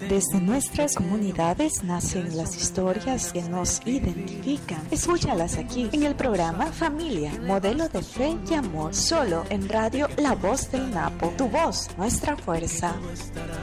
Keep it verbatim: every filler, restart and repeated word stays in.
Desde nuestras comunidades nacen las historias que nos identifican. Escúchalas aquí en el programa Familia, Modelo de Fe y Amor, solo en Radio La Voz del Napo. Tu voz, nuestra fuerza.